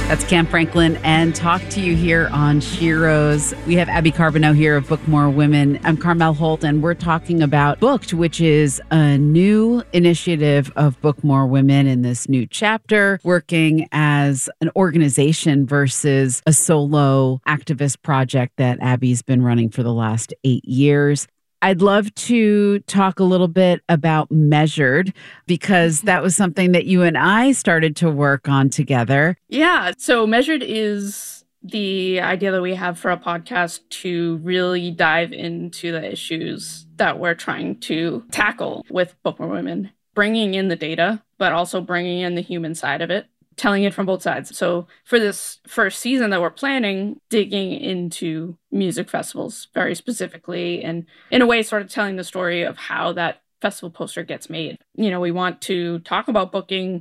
That's Cam Franklin and Talk to You here on Sheroes. We have Abby Carbonell here of Book More Women. I'm Carmel Holt, and we're talking about Booked, which is a new initiative of Book More Women in this new chapter, working as an organization versus a solo activist project that Abby's been running for the last 8 years. I'd love to talk a little bit about Measured, because that was something that you and I started to work on together. Yeah. So Measured is the idea that we have for a podcast to really dive into the issues that we're trying to tackle with Book More Women, bringing in the data, but also bringing in the human side of it, telling it from both sides. So for this first season that we're planning, digging into music festivals very specifically, and in a way sort of telling the story of how that festival poster gets made. You know, we want to talk about booking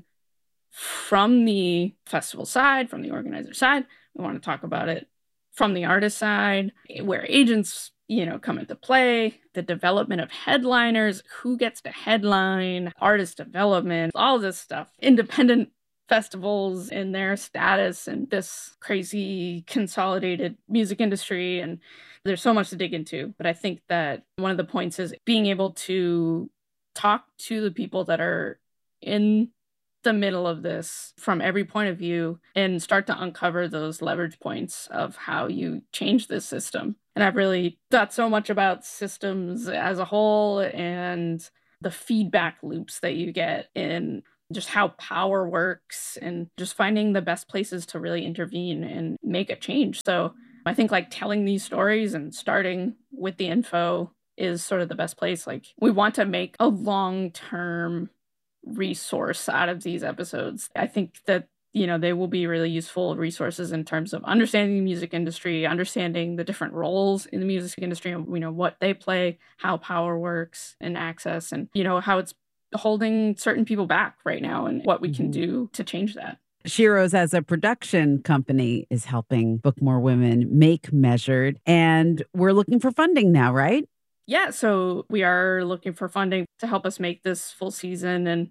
from the festival side, from the organizer side. We want to talk about it from the artist side, where agents, come into play, the development of headliners, who gets to headline, artist development, all this stuff, independent festivals and their status and this crazy consolidated music industry. And there's so much to dig into. But I think that one of the points is being able to talk to the people that are in the middle of this from every point of view and start to uncover those leverage points of how you change this system. And I've really thought so much about systems as a whole and the feedback loops that you get in just how power works and just finding the best places to really intervene and make a change. So I think telling these stories and starting with the info is sort of the best place. We want to make a long-term resource out of these episodes. I think that, they will be really useful resources in terms of understanding the music industry, understanding the different roles in the music industry, and, what they play, how power works and access, and, how it's holding certain people back right now and what we can do to change that. Sheroes, as a production company, is helping Book More Women make Measured, and we're looking for funding now, right? Yeah, so we are looking for funding to help us make this full season and,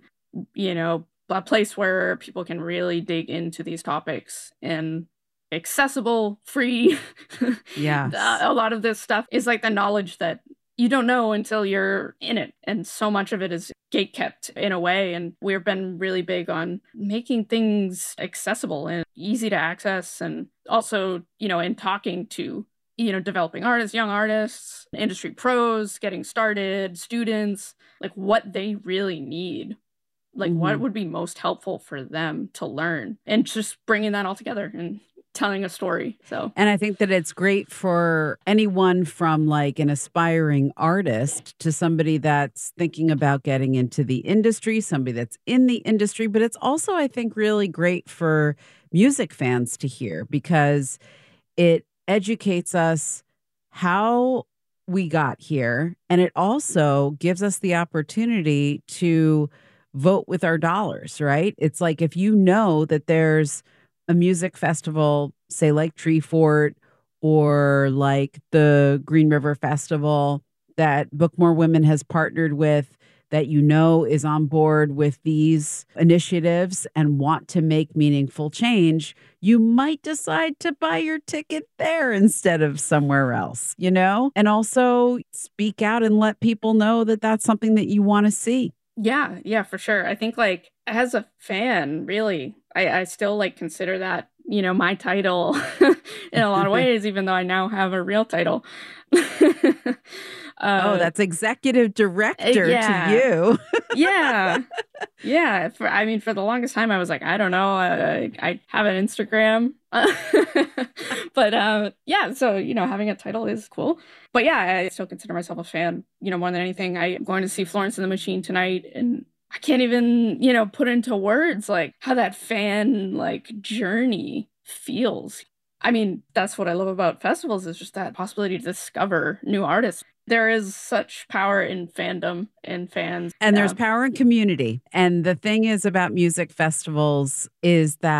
a place where people can really dig into these topics and accessible, free. Yeah. A lot of this stuff is the knowledge that you don't know until you're in it. And so much of it is gatekept in a way. And we've been really big on making things accessible and easy to access. And also, in talking to, developing artists, young artists, industry pros, getting started, students, what they really need, what would be most helpful for them to learn, and just bringing that all together and telling a story. And I think that it's great for anyone from an aspiring artist to somebody that's thinking about getting into the industry, somebody that's in the industry. But it's also, I think, really great for music fans to hear, because it educates us how we got here. And it also gives us the opportunity to vote with our dollars, right? It's if you know that there's a music festival, say Treefort or the Green River Festival that Book More Women has partnered with, that is on board with these initiatives and want to make meaningful change, you might decide to buy your ticket there instead of somewhere else, and also speak out and let people know that that's something that you want to see. Yeah, for sure. I think as a fan, really, I still consider that, my title in a lot of ways, even though I now have a real title. That's executive director to you. Yeah. For the longest time, I was I don't know, I have an Instagram. But so, having a title is cool. But yeah, I still consider myself a fan, more than anything. I'm going to see Florence and the Machine tonight, and I can't even, put into words how that fan journey feels. I mean, that's what I love about festivals, is just that possibility to discover new artists. There is such power in fandom and fans. And there's power in community. And the thing is about music festivals is that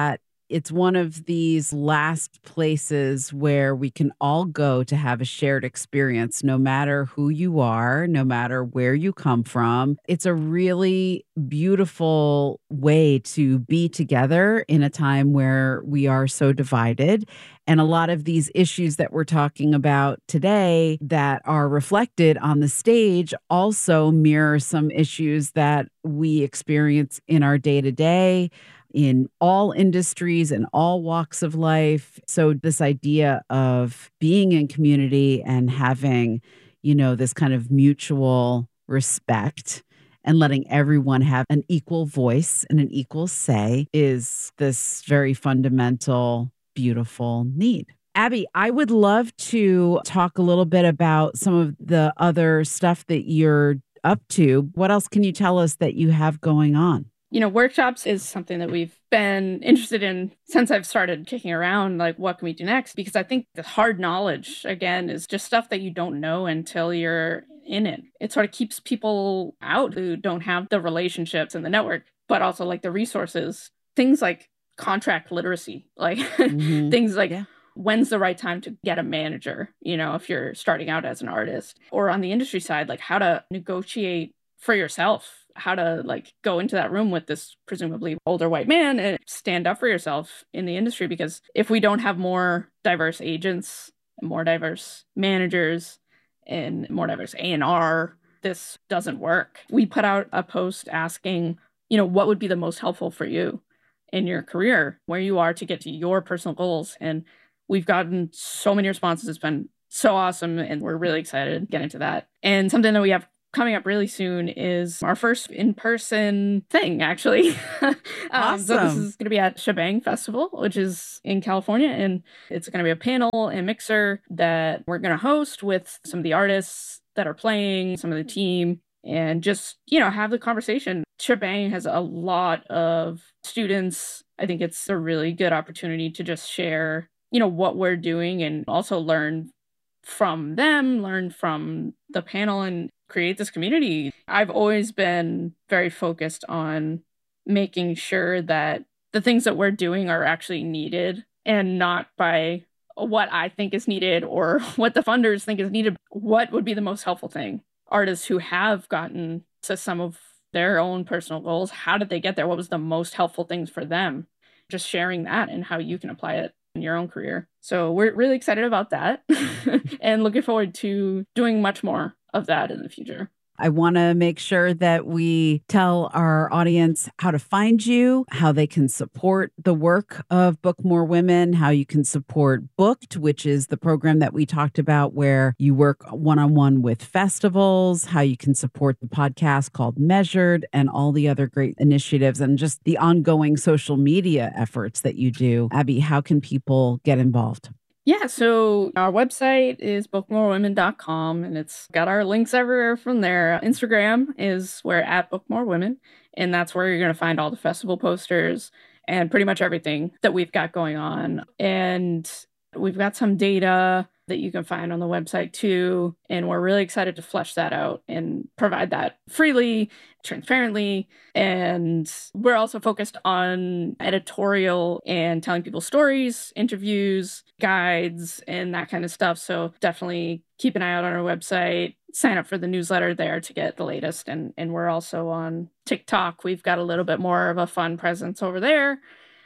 It's one of these last places where we can all go to have a shared experience, no matter who you are, no matter where you come from. It's a really beautiful way to be together in a time where we are so divided. And a lot of these issues that we're talking about today that are reflected on the stage also mirror some issues that we experience in our day to day in all industries and all walks of life. So this idea of being in community and having, this kind of mutual respect and letting everyone have an equal voice and an equal say is this very fundamental, beautiful need. Abby, I would love to talk a little bit about some of the other stuff that you're up to. What else can you tell us that you have going on? Workshops is something that we've been interested in since I've started kicking around, like, what can we do next? Because I think the hard knowledge, again, is just stuff that you don't know until you're in it. It sort of keeps people out who don't have the relationships and the network, but also like the resources. Things like contract literacy, like things like when's the right time to get a manager, if you're starting out as an artist, or on the industry side, like how to negotiate for yourself, how to like go into that room with this presumably older white man and stand up for yourself in the industry. Because if we don't have more diverse agents, more diverse managers, and more diverse A&R, this doesn't work. We put out a post asking, what would be the most helpful for you in your career, where you are to get to your personal goals. And we've gotten so many responses. It's been so awesome. And we're really excited to get into that. And something that we have coming up really soon is our first in-person thing, actually. Awesome. So this is going to be at Shebang Festival, which is in California. And it's going to be a panel and mixer that we're going to host with some of the artists that are playing, some of the team, and just, have the conversation. Shebang has a lot of students. I think it's a really good opportunity to just share, what we're doing and also learn from them, learn from the panel, and create this community. I've always been very focused on making sure that the things that we're doing are actually needed and not by what I think is needed or what the funders think is needed. What would be the most helpful thing? Artists who have gotten to some of their own personal goals, how did they get there? What was the most helpful things for them? Just sharing that and how you can apply it in your own career. So we're really excited about that and looking forward to doing much more of that in the future. I want to make sure that we tell our audience how to find you, how they can support the work of Book More Women, how you can support Booked, which is the program that we talked about where you work one-on-one with festivals, how you can support the podcast called Measured, and all the other great initiatives and just the ongoing social media efforts that you do. Abby, how can people get involved? Yeah, so our website is bookmorewomen.com, and it's got our links everywhere from there. Instagram is we're at bookmorewomen, and that's where you're going to find all the festival posters and pretty much everything that we've got going on. And we've got some data that you can find on the website too, and we're really excited to flesh that out and provide that freely, transparently. And we're also focused on editorial and telling people stories, interviews, guides, and that kind of stuff. So definitely keep an eye out on our website, sign up for the newsletter there to get the latest. And we're also on TikTok. We've got a little bit more of a fun presence over there,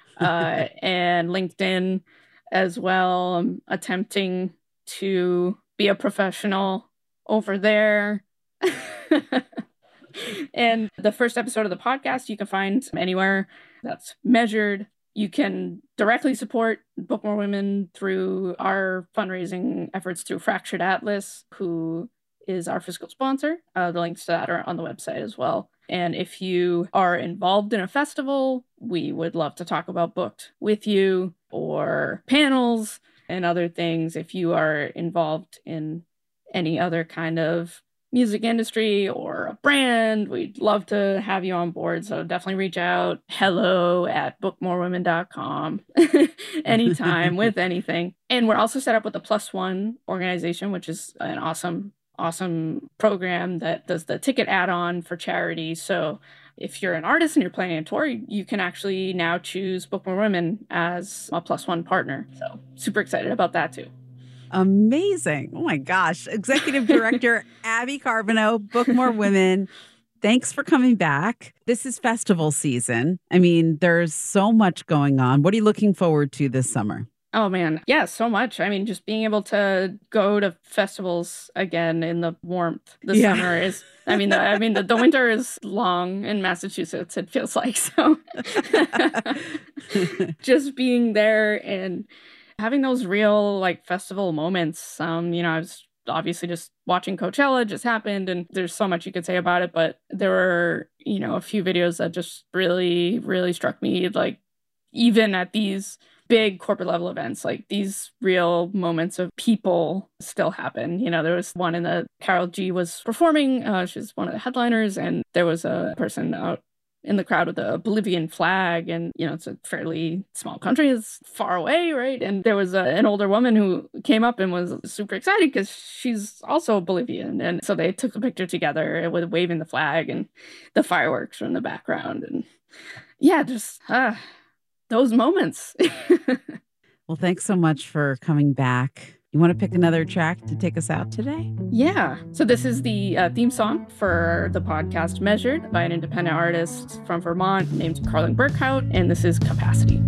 and LinkedIn as well. I'm attempting to be a professional over there. And the first episode of the podcast you can find anywhere. That's Measured. You can directly support Book More Women through our fundraising efforts through Fractured Atlas, who is our fiscal sponsor. The links to that are on the website as well. And if you are involved in a festival, we would love to talk about Booked with you, or panels and other things. If you are involved in any other kind of music industry or a brand, we'd love to have you on board. So definitely reach out. hello@bookmorewomen.com anytime with anything. And we're also set up with the Plus One organization, which is an awesome program that does the ticket add-on for charity. So if you're an artist and you're planning a tour, you can actually now choose Book More Women as a +1 partner. So super excited about that too. Amazing. Oh my gosh. Executive Director Abby Carbonneau, Book More Women. Thanks for coming back. This is festival season. I mean, there's so much going on. What are you looking forward to this summer? Oh man, yeah, so much. I mean, just being able to go to festivals again in the warmth this summer is. The winter is long in Massachusetts. It feels like so. Just being there and having those real like festival moments. I was obviously just watching Coachella just happened, and there's so much you could say about it. But there were a few videos that just really, really struck me. Like even at these big corporate level events, like these real moments of people still happen. There was one in the Karol G was performing. She's one of the headliners, and there was a person out in the crowd with a Bolivian flag, and it's a fairly small country, it's far away, right? And there was an older woman who came up and was super excited because she's also Bolivian, and so they took a picture together with waving the flag and the fireworks from the background, and just those moments. Well, thanks so much for coming back. You want to pick another track to take us out today? Yeah. So this is the theme song for the podcast Measured by an independent artist from Vermont named Carlin Burkhout, and this is Capacity.